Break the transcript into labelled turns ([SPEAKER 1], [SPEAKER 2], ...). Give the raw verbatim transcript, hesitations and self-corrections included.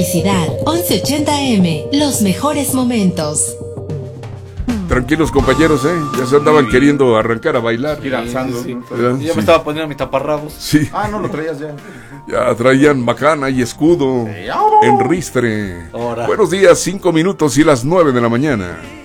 [SPEAKER 1] Felicidad, once ochenta eme, los mejores momentos.
[SPEAKER 2] Tranquilos compañeros, ¿eh? Ya se andaban sí. queriendo arrancar a bailar.
[SPEAKER 3] Ir alzando. Sí, sí.
[SPEAKER 2] Ya
[SPEAKER 3] sí. me estaba poniendo mi taparrabos.
[SPEAKER 2] Sí.
[SPEAKER 3] Ah, no, lo traías ya.
[SPEAKER 2] Ya traían macana y escudo
[SPEAKER 3] sí.
[SPEAKER 2] en ristre.
[SPEAKER 3] Ahora.
[SPEAKER 2] Buenos días, cinco minutos y las nueve de la mañana.